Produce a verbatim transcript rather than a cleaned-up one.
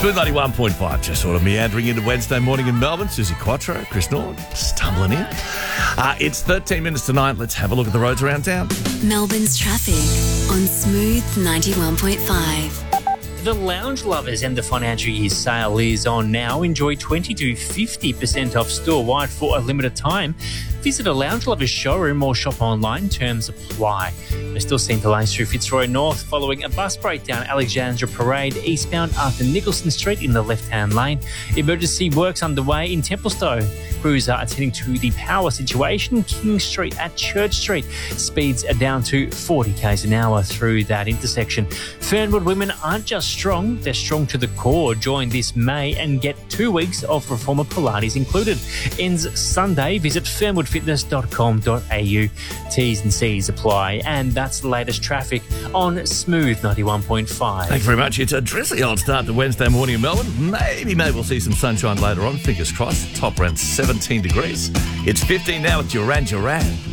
Smooth ninety-one point five, just sort of meandering into Wednesday morning in Melbourne. Susie Quattro, Chris Nord, stumbling in. Uh, it's thirteen minutes to nine. Let's have a look at the roads around town. Melbourne's traffic on Smooth ninety-one point five. The Lounge Lovers and the financial year sale is on now. Enjoy twenty to fifty percent off store-wide for a limited time. Visit a Lounge Lovers showroom or shop online. Terms apply. We're still seeing delays through Fitzroy North following a bus breakdown. Alexandra Parade eastbound Arthur Nicholson Street in the left-hand lane. Emergency works underway in Templestowe. Crews are attending to the power situation. King Street at Church Street. Speeds are down to forty k's an hour through that intersection. Fernwood women aren't just strong, they're strong to the core. Join this May and get two weeks of Reformer Pilates included. Ends Sunday. Visit fernwood fitness dot com dot a u. T's and C's apply. And that's the latest traffic on Smooth ninety-one point five. Thank you very much. It's a drizzly old start to Wednesday morning in Melbourne. Maybe, maybe we'll see some sunshine later on. Fingers crossed. Top around seventeen degrees. It's fifteen now with Duran Duran.